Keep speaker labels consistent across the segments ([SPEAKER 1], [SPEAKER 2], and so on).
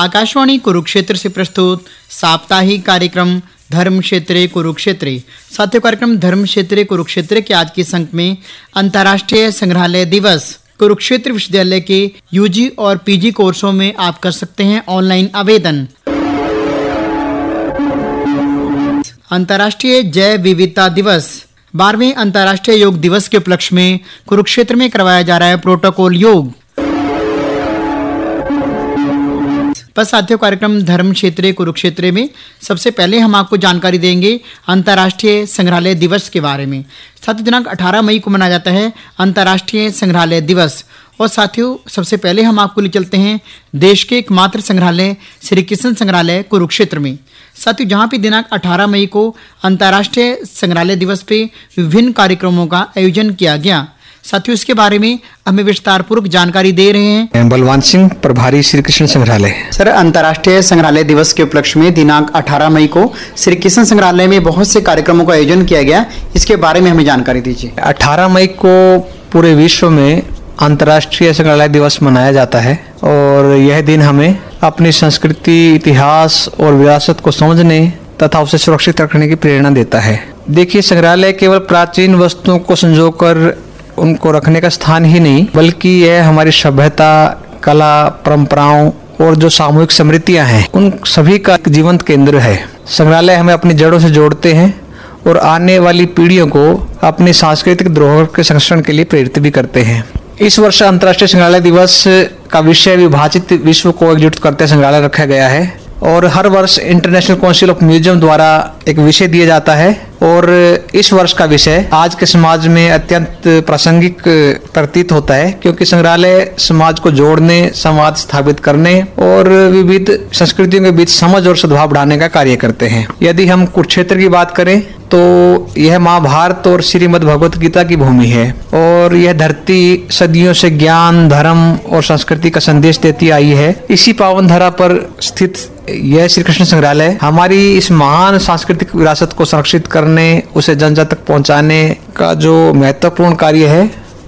[SPEAKER 1] आकाशवाणी कुरुक्षेत्र से प्रस्तुत साप्ताहिक कार्यक्रम धर्म क्षेत्रे कुरुक्षेत्रे। साथियों, कार्यक्रम धर्म क्षेत्रे कुरुक्षेत्र के आज के अंक में अंतर्राष्ट्रीय संग्रहालय दिवस। कुरुक्षेत्र विश्वविद्यालय के यूजी और पीजी कोर्सों में आप कर सकते हैं ऑनलाइन आवेदन। अंतर्राष्ट्रीय जैव विविधता दिवस। 12वें अंतर्राष्ट्रीय योग दिवस के उपलक्ष्य में कुरुक्षेत्र में करवाया जा रहा है प्रोटोकॉल योग। बस साथियों, कार्यक्रम धर्म क्षेत्रे कुरुक्षेत्र में सबसे पहले हम आपको जानकारी देंगे अंतर्राष्ट्रीय संग्रहालय दिवस के बारे में। साथियों, दिनांक 18 मई को मनाया जाता है अंतर्राष्ट्रीय संग्रहालय दिवस। और साथियों, सबसे पहले हम आपको ले चलते हैं देश के एकमात्र संग्रहालय श्री कृष्ण संग्रहालय कुरुक्षेत्र में। साथियों, जहां पे दिनांक 18 मई को अंतर्राष्ट्रीय संग्रहालय दिवस पे विभिन्न कार्यक्रमों का आयोजन किया गया। साथियों, इसके बारे में हमें विस्तार पूर्वक जानकारी दे रहे हैं
[SPEAKER 2] बलवान सिंह, प्रभारी श्री कृष्ण संग्रहालय।
[SPEAKER 1] सर, अंतर्राष्ट्रीय संग्रहालय दिवस के उपलक्ष्य में दिनांक 18 मई को श्री कृष्ण संग्रहालय में बहुत से कार्यक्रमों का आयोजन किया गया, इसके बारे में हमें जानकारी दीजिए।
[SPEAKER 2] 18 मई को पूरे विश्व में अंतर्राष्ट्रीय संग्रहालय दिवस मनाया जाता है और यह दिन हमें अपनी संस्कृति, इतिहास और विरासत को समझने तथा उसे सुरक्षित रखने की प्रेरणा देता है। देखिए, संग्रहालय केवल प्राचीन वस्तुओं को संजोकर उनको रखने का स्थान ही नहीं, बल्कि यह हमारी सभ्यता, कला, परंपराओं और जो सामूहिक स्मृतियां हैं, उन सभी का एक जीवंत केंद्र है। संग्रहालय हमें अपनी जड़ों से जोड़ते हैं और आने वाली पीढ़ियों को अपनी सांस्कृतिक धरोहर के संरक्षण के लिए प्रेरित भी करते हैं। इस वर्ष अंतर्राष्ट्रीय संग्रहालय दिवस का विषय विभाजित विश्व को एकजुट करते संग्रहालय रखा गया है और हर वर्ष इंटरनेशनल काउंसिल ऑफ म्यूजियम द्वारा एक विषय दिया जाता है और इस वर्ष का विषय आज के समाज में अत्यंत प्रासंगिक प्रतीत होता है, क्योंकि संग्रहालय समाज को जोड़ने, संवाद स्थापित करने और विविध संस्कृतियों के बीच समझ और सद्भाव बढ़ाने का कार्य करते हैं। यदि हम कुरुक्षेत्र की बात करें तो यह महाभारत और श्रीमद् भगवत गीता की भूमि है और यह धरती सदियों से ज्ञान, धर्म और संस्कृति का संदेश देती आई है। इसी पावन धरा पर स्थित यह श्री कृष्ण संग्रहालय हमारी इस महान सांस्कृतिक विरासत को संरक्षित करने, उसे जन जन तक पहुंचाने का जो महत्वपूर्ण कार्य है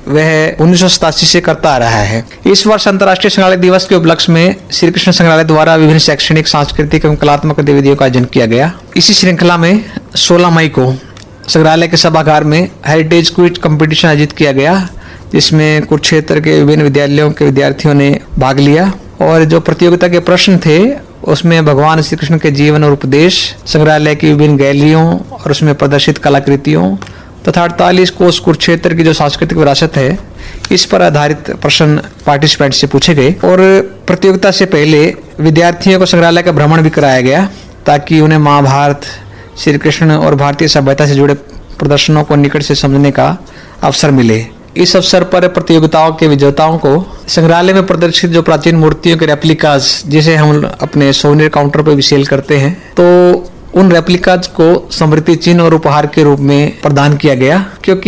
[SPEAKER 2] वह 1987 से करता आ रहा है। इस वर्ष अंतर्राष्ट्रीय संग्रहालय दिवस के उपलक्ष्य में श्री कृष्ण संग्रहालय द्वारा विभिन्न शैक्षणिक, सांस्कृतिक एवं कलात्मक गतिविधियों का आयोजन किया गया। इसी श्रृंखला में 16 मई को संग्रहालय के सभागार में हेरिटेज क्विज कंपटीशन आयोजित किया गया, जिसमें कुरुक्षेत्र के विभिन्न विद्यालयों के विद्यार्थियों ने भाग लिया और जो प्रतियोगिता के प्रश्न थे उसमें भगवान श्री कृष्ण के जीवन और उपदेश, संग्रहालय की विभिन्न गैलरियों और उसमें प्रदर्शित कलाकृतियों तथा 48 कोस कुरुक्षेत्र की जो सांस्कृतिक विरासत है, इस पर आधारित प्रश्न पार्टिसिपेंट से पूछे गए और प्रतियोगिता से पहले विद्यार्थियों को संग्रहालय का भ्रमण भी कराया गया ताकि उन्हें महाभारत, श्री कृष्ण और भारतीय सभ्यता से जुड़े प्रदर्शनों को निकट से समझने का अवसर मिले। इस अवसर पर प्रतियोगिताओं के विजेताओं को संग्रहालय में प्रदर्शित जो प्राचीन मूर्तियों के रेप्लिकाज, जिसे हम अपने सोनियर काउंटर पर भी सेल करते हैं, तो उन रेप्लिकाज को स्मृति चिन्ह और उपहार के रूप में प्रदान किया गया, क्योंकि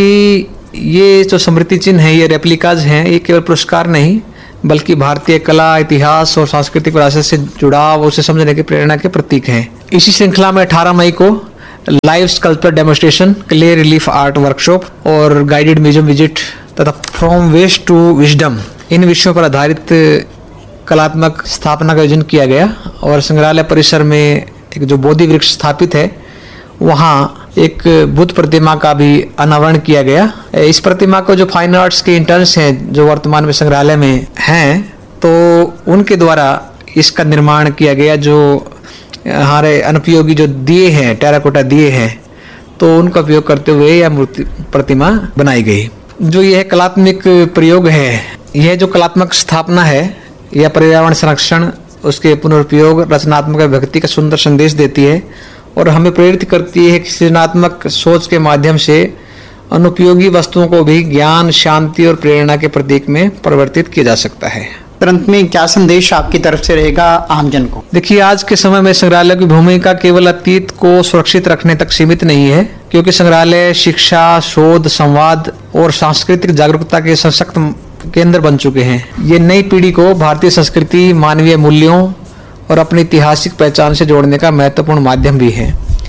[SPEAKER 2] ये जो स्मृति चिन्ह है, ये रेप्लिकाज हैं, ये केवल पुरस्कार नहीं बल्कि भारतीय कला, इतिहास और सांस्कृतिक विरासत से जुड़ाव, उसे समझने की प्रेरणा के प्रतीक हैं। इसी श्रृंखला में 18 मई को live sculpture demonstration, clay relief art workshop और गाइडेड म्यूजियम विजिट तथा फ्रॉम वेस्ट टू विजडम, इन विषयों पर आधारित कलात्मक स्थापना का आयोजन किया गया और संग्रहालय परिसर में एक जो बोधि वृक्ष स्थापित है, वहाँ एक बुद्ध प्रतिमा का भी अनावरण किया गया। इस प्रतिमा को जो फाइन आर्ट्स के इंटर्न्स हैं जो वर्तमान में संग्रहालय में हैं, तो उनके द्वारा इसका निर्माण किया गया। जो हमारे अनुपयोगी जो दिए हैं, टेराकोटा दिए हैं, तो उनका उपयोग करते हुए यह मूर्ति प्रतिमा बनाई गई। जो यह कलात्मक प्रयोग है, यह जो कलात्मक स्थापना है, यह पर्यावरण संरक्षण, उसके पुनरुपयोग, रचनात्मक व्यक्ति का सुंदर संदेश देती है और हमें प्रेरित करती है कि सृजनात्मक सोच के माध्यम से अनुपयोगी वस्तुओं को भी ज्ञान, शांति और प्रेरणा के प्रतीक में परिवर्तित किया जा सकता है।
[SPEAKER 1] तुरंत में क्या संदेश आपकी तरफ से रहेगा आमजन को?
[SPEAKER 2] देखिए, आज के समय में संग्रहालय की भूमिका केवल अतीत को सुरक्षित रखने तक सीमित नहीं है, क्योंकि संग्रहालय शिक्षा, शोध, संवाद और सांस्कृतिक जागरूकता के सशक्त केंद्र बन चुके हैं। ये नई पीढ़ी को भारतीय संस्कृति, मानवीय मूल्यों और अपनी ऐतिहासिक पहचान से जोड़ने का महत्वपूर्ण माध्यम भी है।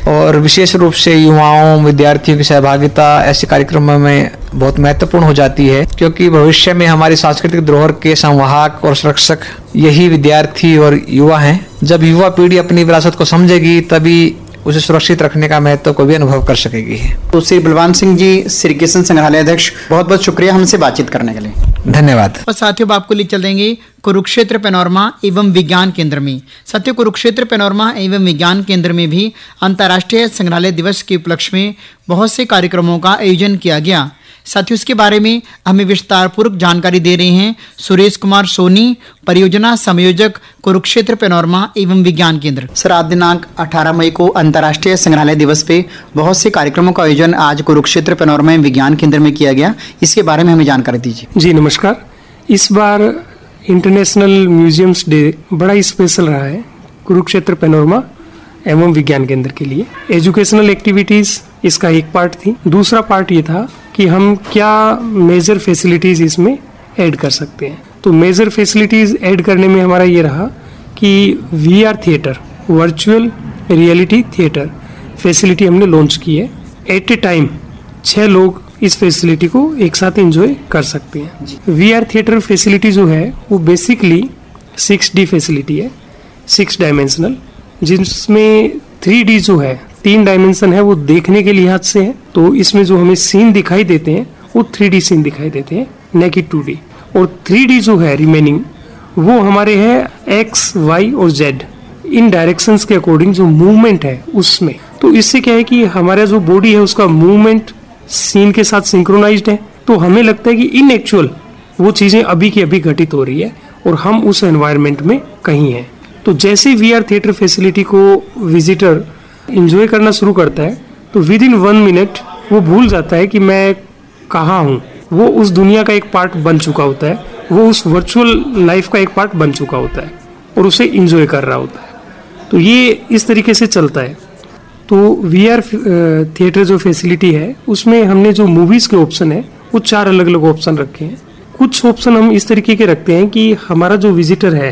[SPEAKER 2] और विशेष रूप से युवाओं विद्यार्थियों की सहभागिता ऐसे कार्यक्रमों में बहुत महत्वपूर्ण हो जाती है, क्योंकि भविष्य में हमारी सांस्कृतिक धरोहर के संवाहक और संरक्षक यही विद्यार्थी और युवा हैं। जब युवा पीढ़ी अपनी विरासत को समझेगी तभी उसे सुरक्षित रखने का महत्व को भी अनुभव कर सकेगी।
[SPEAKER 1] तो श्री बलवान सिंह जी, श्री किशन संग्रहालय अध्यक्ष, बहुत बहुत शुक्रिया हमसे बातचीत करने के लिए।
[SPEAKER 2] धन्यवाद।
[SPEAKER 1] और साथियों, आपको ले चल देंगे कुरुक्षेत्र पैनोरमा एवं विज्ञान केंद्र में। साथियों, कुरुक्षेत्र पैनोरमा एवं विज्ञान केंद्र में भी अंतर्राष्ट्रीय संग्रहालय दिवस के उपलक्ष्य में बहुत से कार्यक्रमों का आयोजन किया गया। साथियों, इसके बारे में हमें विस्तार पूर्वक जानकारी दे रहे हैं सुरेश कुमार सोनी, परियोजना संयोजक, कुरुक्षेत्र पैनोरमा एवं विज्ञान केंद्र। सर, आज दिनांक 18 मई को अंतर्राष्ट्रीय संग्रहालय दिवस पे बहुत से कार्यक्रमों का आयोजन आज कुरुक्षेत्र पैनोरमा एवं विज्ञान केंद्र में किया गया। इसके बारे में हमें जानकारी दीजिए।
[SPEAKER 3] जी नमस्कार। इस बार इंटरनेशनल म्यूजियम्स डे बड़ा स्पेशल रहा है कुरुक्षेत्र पैनोरमा एवं विज्ञान केंद्र के लिए। एजुकेशनल एक्टिविटीज इसका एक पार्ट थी। दूसरा पार्ट ये था कि हम क्या मेजर फैसिलिटीज इसमें ऐड कर सकते हैं। तो मेजर फैसिलिटीज ऐड करने में हमारा ये रहा कि VR theatre, virtual reality theatre facility हमने लॉन्च की है। एट ए टाइम 6 लोग इस फैसिलिटी को एक साथ एंजॉय कर सकते हैं। VR थिएटर फैसिलिटी जो है वो बेसिकली 6D फैसिलिटी है, 6 डायमेंशनल, जिसमें 3D जो है 3 डायमेंशन है वो देखने के लिहाज से है। तो इसमें जो हमें सीन दिखाई देते हैं वो 3D सीन दिखाई देते हैं, न कि 2D। और 3D जो है रिमेनिंग वो हमारे है X, Y और Z इन डायरेक्शंस के अकॉर्डिंग जो मूवमेंट है उसमें। तो इससे क्या है कि हमारा जो बॉडी है उसका मूवमेंट सीन के साथ सिंक्रोनाइज्ड है। तो हमें लगता है कि इन एक्चुअल वो चीजें अभी की अभी घटित हो रही है और हम उस एनवायरनमेंट में कहीं हैं। तो जैसे VR थिएटर फैसिलिटी को विजिटर एंजॉय करना शुरू करता है तो विद इन 1 मिनट वो भूल जाता है कि मैं कहाँ हूँ। वो उस दुनिया का एक पार्ट बन चुका होता है, वो उस वर्चुअल लाइफ का एक पार्ट बन चुका होता है और उसे एंजॉय कर रहा होता है। तो ये इस तरीके से चलता है। तो VR थिएटर जो फैसिलिटी है उसमें हमने जो मूवीज़ के ऑप्शन है वो 4 अलग अलग ऑप्शन रखे हैं। कुछ ऑप्शन हम इस तरीके के रखते हैं कि हमारा जो विजिटर है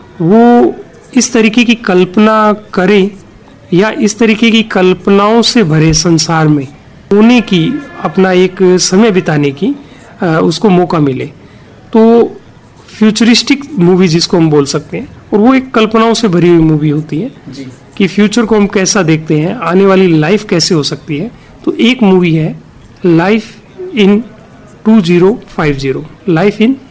[SPEAKER 3] वो इस तरीके की कल्पना करे या इस तरीके की कल्पनाओं से भरे संसार में होने की, अपना एक समय बिताने की उसको मौका मिले। तो फ्यूचरिस्टिक मूवी जिसको हम बोल सकते हैं, और वो एक कल्पनाओं से भरी हुई मूवी होती है जी। कि फ्यूचर को हम कैसा देखते हैं, आने वाली लाइफ कैसे हो सकती है। तो एक मूवी है लाइफ इन 2050, लाइफ इन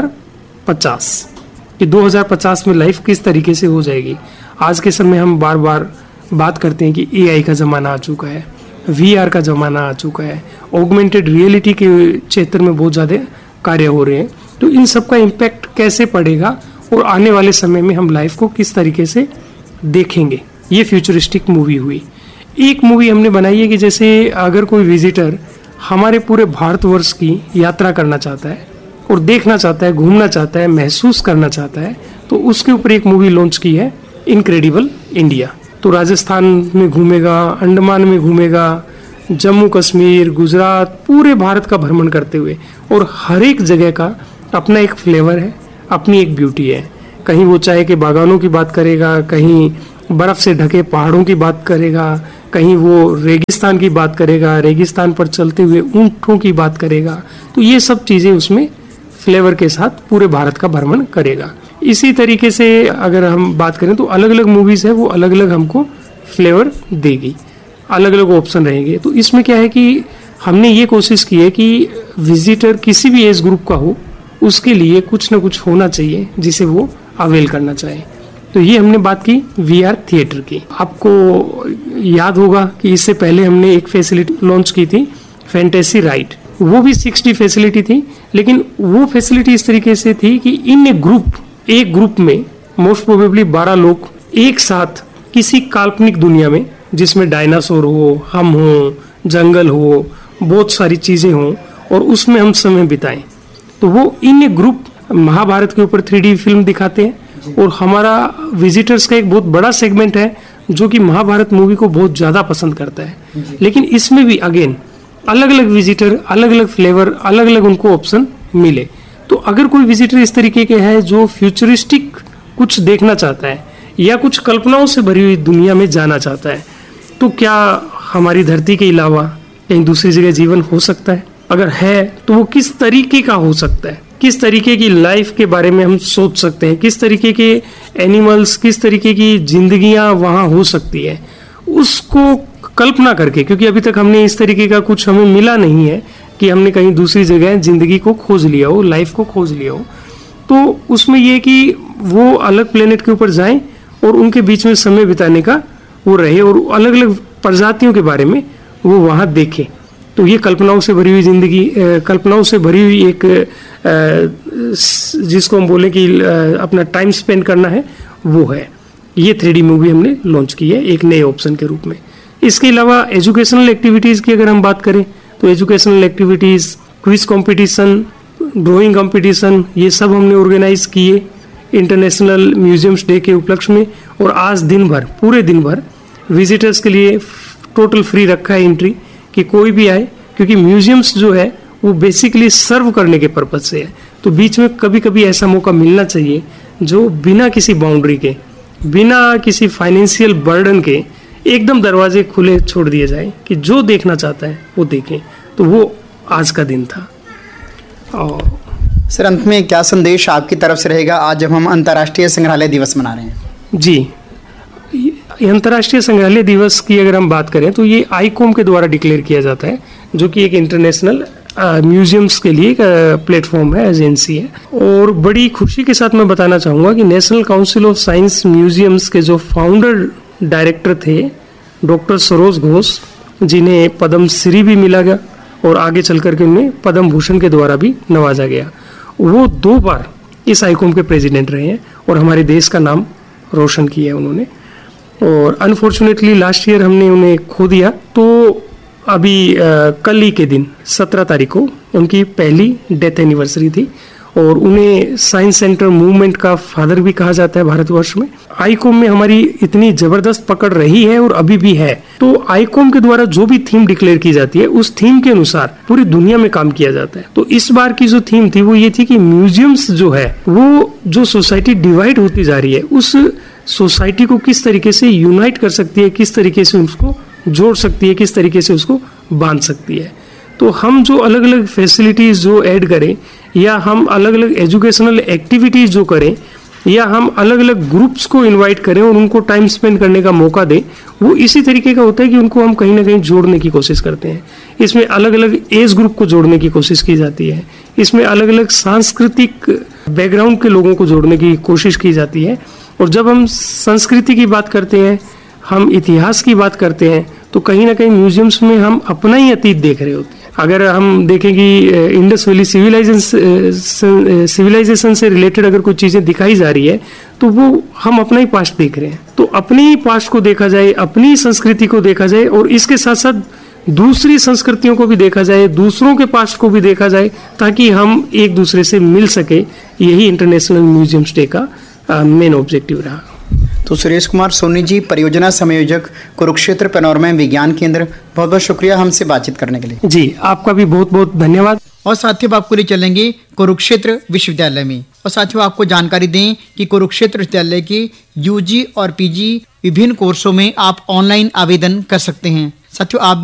[SPEAKER 3] 2050 कि 2050 में लाइफ किस तरीके से हो जाएगी। आज के समय हम बार बार बात करते हैं कि AI का ज़माना आ चुका है, VR का ज़माना आ चुका है, ऑगमेंटेड रियलिटी के क्षेत्र में बहुत ज़्यादा कार्य हो रहे हैं। तो इन सब का इम्पैक्ट कैसे पड़ेगा और आने वाले समय में हम लाइफ को किस तरीके से देखेंगे, ये फ्यूचरिस्टिक मूवी हुई। एक मूवी हमने बनाई है कि जैसे अगर कोई विजिटर हमारे पूरे भारतवर्ष की यात्रा करना चाहता है और देखना चाहता है, घूमना चाहता है, महसूस करना चाहता है, तो उसके ऊपर एक मूवी लॉन्च की है, इनक्रेडिबल इंडिया। तो राजस्थान में घूमेगा, अंडमान में घूमेगा, जम्मू कश्मीर, गुजरात, पूरे भारत का भ्रमण करते हुए, और हर एक जगह का अपना एक फ्लेवर है, अपनी एक ब्यूटी है। कहीं वो चाय के बागानों की बात करेगा, कहीं बर्फ से ढके पहाड़ों की बात करेगा, कहीं वो रेगिस्तान की बात करेगा, रेगिस्तान पर चलते हुए ऊंटों की बात करेगा। तो ये सब चीज़ें उसमें फ्लेवर के साथ पूरे भारत का भ्रमण करेगा। इसी तरीके से अगर हम बात करें तो अलग अलग मूवीज़ है, वो अलग अलग हमको फ्लेवर देगी, अलग अलग ऑप्शन रहेंगे। तो इसमें क्या है कि हमने ये कोशिश की है कि विजिटर किसी भी एज ग्रुप का हो, उसके लिए कुछ ना कुछ होना चाहिए जिसे वो अवेल करना चाहे। तो ये हमने बात की VR थिएटर की। आपको याद होगा कि इससे पहले हमने एक फैसिलिटी लॉन्च की थी, फैंटेसी राइड। वो भी 6D फैसिलिटी थी, लेकिन वो फैसिलिटी इस तरीके से थी कि इन एक ग्रुप में मोस्ट प्रोबेबली 12 लोग एक साथ किसी काल्पनिक दुनिया में, जिसमें डायनासोर हो, हम हो, जंगल हो, बहुत सारी चीज़ें हों, और उसमें हम समय बिताएं। तो वो इन ग्रुप महाभारत के ऊपर 3D फिल्म दिखाते हैं, और हमारा विजिटर्स का एक बहुत बड़ा सेगमेंट है जो कि महाभारत मूवी को बहुत ज़्यादा पसंद करता है। लेकिन इसमें भी अगेन अलग अलग विजिटर, अलग अलग फ्लेवर, अलग अलग उनको ऑप्शन मिले। तो अगर कोई विजिटर इस तरीके के है जो फ्यूचरिस्टिक कुछ देखना चाहता है या कुछ कल्पनाओं से भरी हुई दुनिया में जाना चाहता है, तो क्या हमारी धरती के अलावा कहीं दूसरी जगह जीवन हो सकता है? अगर है तो वो किस तरीके का हो सकता है, किस तरीके की लाइफ के बारे में हम सोच सकते हैं, किस तरीके के एनिमल्स, किस तरीके की जिंदगियां वहाँ हो सकती है, उसको कल्पना करके, क्योंकि अभी तक हमने इस तरीके का कुछ हमें मिला नहीं है कि हमने कहीं दूसरी जगह जिंदगी को खोज लिया हो, लाइफ को खोज लिया हो, तो उसमें यह कि वो अलग प्लेनेट के ऊपर जाएं और उनके बीच में समय बिताने का वो रहे और अलग अलग प्रजातियों के बारे में वो वहाँ देखें। तो ये कल्पनाओं से भरी हुई जिंदगी, कल्पनाओं से भरी हुई एक जिसको हम बोले कि अपना टाइम स्पेंड करना है, वो है। ये 3D मूवी हमने लॉन्च की है एक नए ऑप्शन के रूप में। इसके अलावा एजुकेशनल एक्टिविटीज़ की अगर हम बात करें तो educational activities, quiz competition, drawing competition, ये सब हमने ऑर्गेनाइज किए इंटरनेशनल म्यूजियम्स डे के उपलक्ष्य में। और आज दिन भर, पूरे दिन भर विजिटर्स के लिए टोटल फ्री रखा है एंट्री, कि कोई भी आए, क्योंकि म्यूजियम्स जो है वो बेसिकली सर्व करने के पर्पज से है। तो बीच में कभी कभी ऐसा मौका मिलना चाहिए जो बिना किसी बाउंड्री के, बिना किसी फाइनेंशियल बर्डन के एकदम दरवाजे खुले छोड़ दिए जाए कि जो देखना चाहता है वो देखें। तो वो आज का दिन था। और
[SPEAKER 1] सर, अंत में क्या संदेश आपकी तरफ से रहेगा आज जब हम अंतर्राष्ट्रीय संग्रहालय दिवस मना रहे हैं?
[SPEAKER 3] जी, अंतर्राष्ट्रीय संग्रहालय दिवस की अगर हम बात करें तो ये आईकॉम के द्वारा डिक्लेयर किया जाता है, जो कि एक इंटरनेशनल म्यूजियम्स के लिए एक प्लेटफॉर्म है, एजेंसी है। और बड़ी खुशी के साथ मैं बताना चाहूँगा कि national council of science museums के जो फाउंडर डायरेक्टर थे डॉक्टर सरोज घोष, जिन्हें पद्म श्री भी मिला गया और आगे चल करके उन्हें पद्म भूषण के द्वारा भी नवाजा गया, वो 2 बार इस आईकॉम के प्रेसिडेंट रहे हैं और हमारे देश का नाम रोशन किया है उन्होंने। और अनफॉर्चुनेटली लास्ट ईयर हमने उन्हें खो दिया। तो अभी कल ही के दिन 17 तारीख को उनकी पहली डेथ एनिवर्सरी थी और उन्हें साइंस सेंटर मूवमेंट का फादर भी कहा जाता है भारतवर्ष में। आईकॉम में हमारी इतनी जबरदस्त पकड़ रही है और अभी भी है। तो आईकॉम के द्वारा जो भी थीम डिक्लेयर की जाती है उस थीम के अनुसार पूरी दुनिया में काम किया जाता है। तो इस बार की जो थीम थी वो ये थी कि म्यूजियम्स जो है वो जो सोसाइटी डिवाइड होती जा रही है उस सोसाइटी को किस तरीके से यूनाइट कर सकती है, किस तरीके से उसको जोड़ सकती है, किस तरीके से उसको बांध सकती है। तो हम जो अलग अलग फैसिलिटीज जो ऐड करें या हम अलग अलग एजुकेशनल एक्टिविटीज जो करें या हम अलग अलग ग्रुप्स को इनवाइट करें और उनको टाइम स्पेंड करने का मौका दें, वो इसी तरीके का होता है कि उनको हम कहीं ना कहीं जोड़ने की कोशिश करते हैं। इसमें अलग अलग एज ग्रुप को जोड़ने की कोशिश की जाती है, इसमें अलग अलग सांस्कृतिक बैकग्राउंड के लोगों को जोड़ने की कोशिश की जाती है। और जब हम संस्कृति की बात करते हैं, हम इतिहास की बात करते हैं, तो कहीं ना कहीं म्यूजियम्स में हम अपना ही अतीत देख रहे होते हैं। अगर हम देखें कि इंडस वैली सिविलाइजेशन से रिलेटेड अगर कोई चीज़ें दिखाई जा रही है तो वो हम अपना ही पास्ट देख रहे हैं। तो अपनी ही पास्ट को देखा जाए, अपनी संस्कृति को देखा जाए और इसके साथ साथ दूसरी संस्कृतियों को भी देखा जाए, दूसरों के पास्ट को भी देखा जाए, ताकि हम एक दूसरे से मिल सके। यही इंटरनेशनल म्यूजियम्स डे का मेन ऑब्जेक्टिव रहा।
[SPEAKER 1] तो सुरेश कुमार सोनी जी, परियोजना संयोजक, कुरुक्षेत्र पैनोरमा विज्ञान केंद्र, बहुत बहुत शुक्रिया हमसे बातचीत करने के लिए।
[SPEAKER 3] जी, आपका भी बहुत बहुत धन्यवाद।
[SPEAKER 1] और साथियों, आपको ले चलेंगे कुरुक्षेत्र विश्वविद्यालय में। और साथियों, आपको जानकारी दें कि कुरुक्षेत्र विश्वविद्यालय की यूजी और पीजी विभिन्न कोर्सों में आप ऑनलाइन आवेदन कर सकते हैं। साथियों, आप